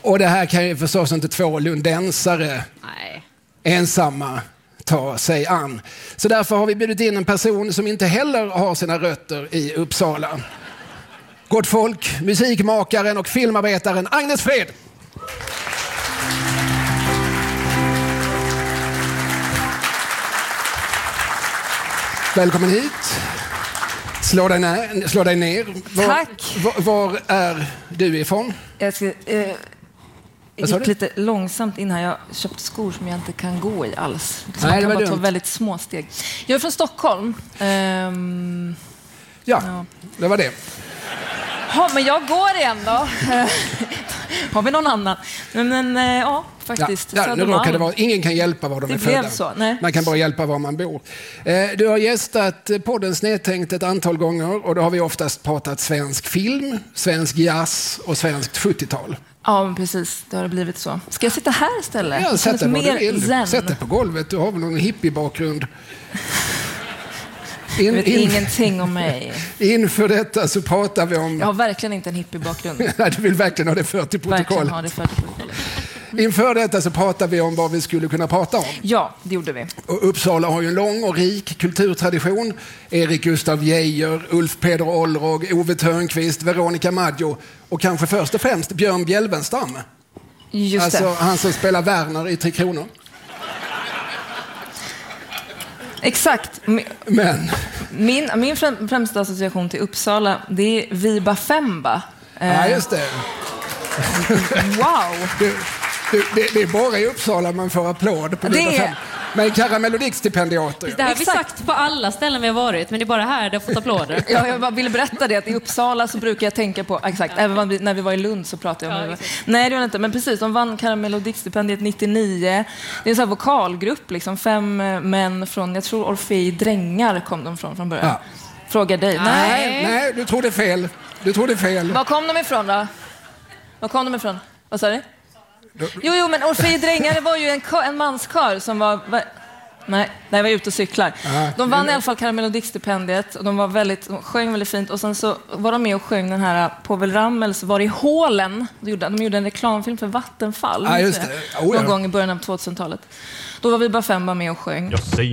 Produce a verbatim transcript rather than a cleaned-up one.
Och det här kan ju förstås inte två lundensare Nej. ensamma ta sig an. Så därför har vi bjudit in en person som inte heller har sina rötter i Uppsala. Gott folk, musikmakaren och filmarbetaren Agnes Fred. Välkommen hit. Slå dig, ner, slå dig ner. Var, Tack. Var, var är du ifrån? Jag ska, eh, jag gick lite långsamt in här. Jag har köpt skor som jag inte kan gå i alls. Så Nej, man kan det var bara ta dumt. väldigt små steg. Jag är från Stockholm. Ehm, Ja, ja, det var det. ha, men jag går igen då. Har vi någon annan? Men, men eh, ja, faktiskt. Ja, ja, nu råkar det vara, ingen kan hjälpa var de Det är blev födda. så, nej. Man kan bara hjälpa var man bor. Eh, du har gästat podden Snedtänkt ett antal gånger och då har vi oftast pratat svensk film, svensk jazz och svenskt sjuttiotal. Ja, men precis. Det har blivit så. Ska jag sitta här istället? Ja, Det sätt känns dig var du mer vill. zen. Sätt dig på golvet, du har väl någon hippiebakgrund. Jag In, vet in, ingenting om mig. inför detta så pratar vi om... Jag har verkligen inte en hippiebakgrund. Nej, du vill verkligen ha det fört till Verkligen protokollet. ha det för protokollet. Inför detta så pratar vi om vad vi skulle kunna prata om. Ja, det gjorde vi. Och Uppsala har ju en lång och rik kulturtradition. Erik Gustaf Geijer, Ulf Peder Olrog, Ove Thörnqvist, Veronica Maggio och kanske först och främst Björn Bjelvenstam. Just Alltså det. han som spelar Werner i Tre Kronor. Exakt. Min, Men min, min främ- främsta association till Uppsala, det är Viba Femba. Eh, ja, just det. Wow! Du, du, det, det är bara i Uppsala man får applåd på Det Viva är- fem. Men Karamell och Dick-stipendiater. Det här har vi Exakt. sagt på alla ställen vi har varit, men det är bara här det har fått applåder. Ja, jag bara ville berätta det, att i Uppsala så brukar jag tänka på, exakt, även om vi- när vi var i Lund så pratade jag om Ja, det. exakt. Nej, det var det inte, men precis, de vann Karamell och Dick-stipendiet nittionio. Det är en sån här vokalgrupp, liksom, fem eh, män från, jag tror Orfei Drängar kom de från från början. Ja. Frågar dig. Nej. Nej, nej, du trodde fel. Du trodde fel. Var kom de ifrån då? Var kom de ifrån? Vad sa du? Jo, jo, men Orfei Drängar var ju en, kör, en manskör som var... var nej, nej, jag var ute och cyklar. Ja. De vann i alla fall Karamell och Dick-stipendiet och de var väldigt, de sjöng väldigt fint. Och sen så var de med och sjöng den här Povel Ramels Var i hålen. De gjorde, de gjorde en reklamfilm för Vattenfall. Ja, just det. Oh, ja. Någon gång i början av tvåtusentalet. Då var vi bara fem med och sjöng. Jag säger